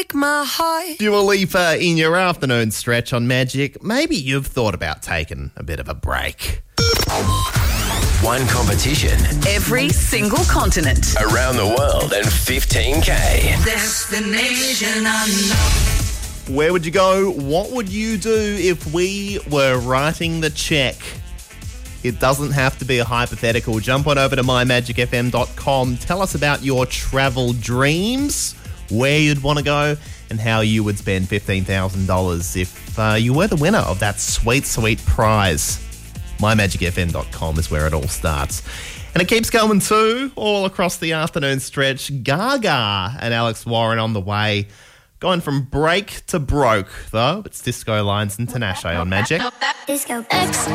break my heart. Dua Lipa in your afternoon stretch on Magic. Maybe you've thought about taking a bit of a break. One competition Every single continent. around the world and 15K. Destination unknown. Where would you go? What would you do if we were writing the check? It doesn't have to be a hypothetical. Jump on over to mymagicfm.com. Tell us about your travel dreams, where you'd want to go, and how you would spend $15,000 if you were the winner of that sweet, sweet prize. mymagicfm.com is where it all starts. And it keeps going too, all across the afternoon stretch. Gaga and Alex Warren on the way. Going from break to broke, though. It's Disco Lines and Tinashe on Magic. Disco X